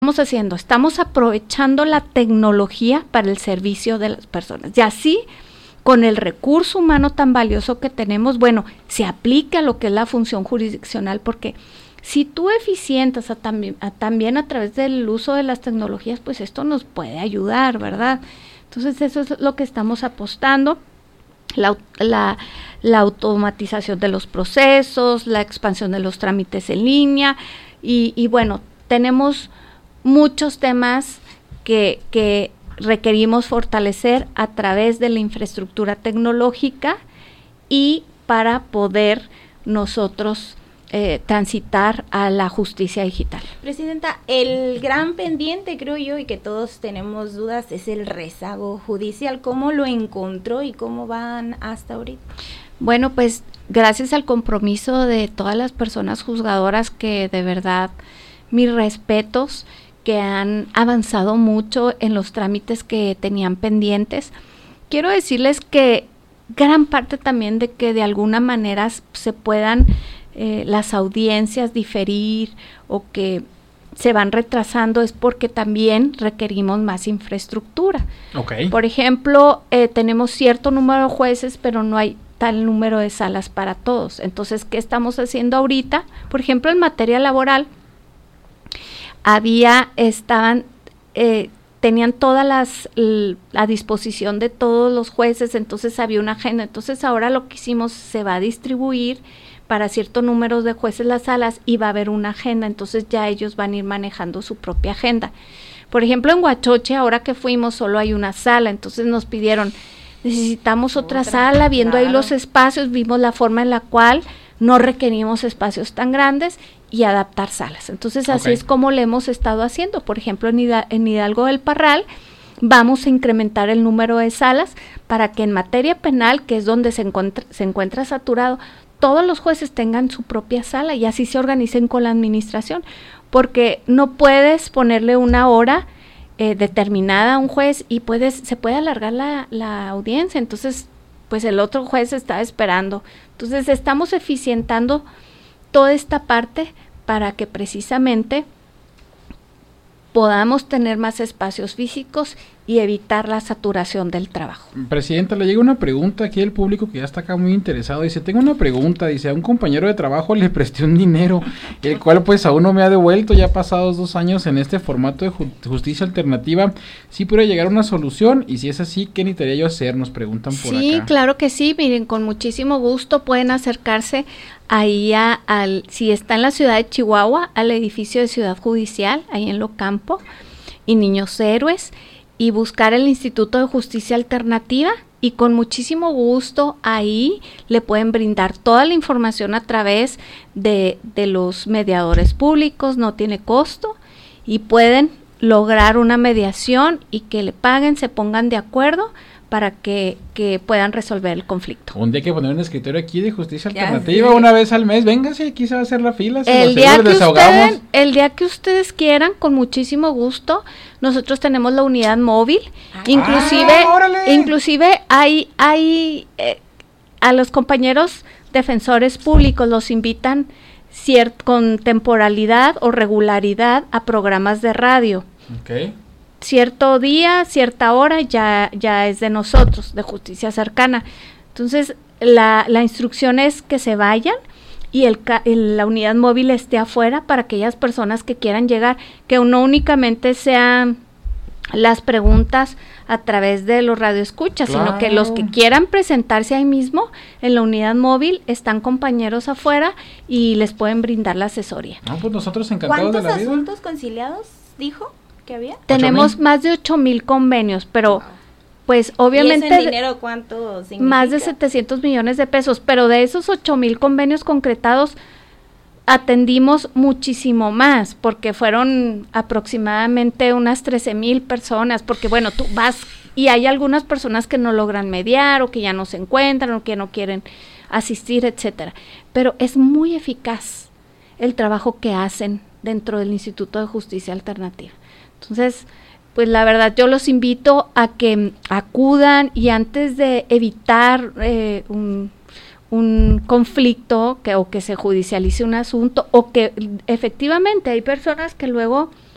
estamos haciendo? Estamos aprovechando la tecnología para el servicio de las personas. Y así, con el recurso humano tan valioso que tenemos, bueno, se aplica lo que es la función jurisdiccional, porque si tú eficientas también a través del uso de las tecnologías, pues esto nos puede ayudar, ¿verdad? Entonces eso es lo que estamos apostando, la automatización de los procesos, la expansión de los trámites en línea, y bueno, tenemos muchos temas que requerimos fortalecer a través de la infraestructura tecnológica y para poder nosotros transitar a la justicia digital. Presidenta, el gran pendiente, creo yo, y que todos tenemos dudas, es el rezago judicial. ¿Cómo lo encontró y cómo van hasta ahorita? Bueno, pues gracias al compromiso de todas las personas juzgadoras, que de verdad mis respetos, que han avanzado mucho en los trámites que tenían pendientes. Quiero decirles que gran parte también de que de alguna manera se puedan las audiencias diferir o que se van retrasando es porque también requerimos más infraestructura. Okay. Por ejemplo, tenemos cierto número de jueces, pero no hay tal número de salas para todos. Entonces, ¿qué estamos haciendo ahorita? Por ejemplo, en materia laboral, tenían todas la disposición de todos los jueces, entonces había una agenda. Entonces ahora lo que hicimos, se va a distribuir para cierto número de jueces las salas y va a haber una agenda, entonces ya ellos van a ir manejando su propia agenda. Por ejemplo, en Huachoche, ahora que fuimos, solo hay una sala, entonces nos pidieron, necesitamos otra sala, viendo ahí los espacios, vimos la forma en la cual no requerimos espacios tan grandes y adaptar salas. Entonces así es como le hemos estado haciendo. Por ejemplo, en Hidalgo del Parral vamos a incrementar el número de salas para que en materia penal, que es donde se encuentra saturado, todos los jueces tengan su propia sala y así se organicen con la administración, porque no puedes ponerle una hora determinada a un juez y se puede alargar la audiencia, entonces pues el otro juez está esperando. Entonces estamos eficientando toda esta parte para que precisamente podamos tener más espacios físicos y evitar la saturación del trabajo. Presidenta, le llega una pregunta aquí del público que ya está acá muy interesado. Dice, tengo una pregunta, dice, a un compañero de trabajo le presté un dinero, el cual pues aún no me ha devuelto, ya pasados 2 años en este formato de justicia alternativa. ¿Sí puede llegar a una solución? Y si es así, ¿qué necesitaría yo hacer? Nos preguntan por acá. Sí, claro que sí, miren, con muchísimo gusto pueden acercarse ahí si está en la ciudad de Chihuahua, al edificio de Ciudad Judicial, ahí en Locampo, y Niños Héroes, y buscar el Instituto de Justicia Alternativa, y con muchísimo gusto ahí le pueden brindar toda la información a través de los mediadores públicos, no tiene costo, y pueden lograr una mediación y que le paguen, se pongan de acuerdo para que puedan resolver el conflicto. Un día hay que poner un escritorio aquí de justicia alternativa, una vez al mes, véngase, aquí se va a hacer la fila, el día que ustedes quieran, con muchísimo gusto. Nosotros tenemos la unidad móvil, inclusive hay a los compañeros defensores públicos los invitan con temporalidad o regularidad a programas de radio. Okay. Cierto día, cierta hora, ya es de nosotros, de Justicia Cercana. Entonces, la instrucción es que se vayan y la unidad móvil esté afuera para aquellas personas que quieran llegar, que no únicamente sean las preguntas a través de los radioescuchas, sino que los que quieran presentarse ahí mismo en la unidad móvil, están compañeros afuera y les pueden brindar la asesoría. No, pues nosotros encantados de la vida. ¿Cuántos asuntos conciliados dijo que había? Tenemos más de 8,000 convenios, pero pues obviamente... ¿Y eso en dinero cuánto significa? Más de 700 millones de pesos, pero de esos 8,000 convenios concretados atendimos muchísimo más, porque fueron aproximadamente unas 13,000 personas, porque bueno, tú vas y hay algunas personas que no logran mediar o que ya no se encuentran o que no quieren asistir, etcétera, pero es muy eficaz el trabajo que hacen dentro del Instituto de Justicia Alternativa. Entonces, pues la verdad yo los invito a que acudan y antes de evitar un conflicto o que se judicialice un asunto o que efectivamente hay personas que luego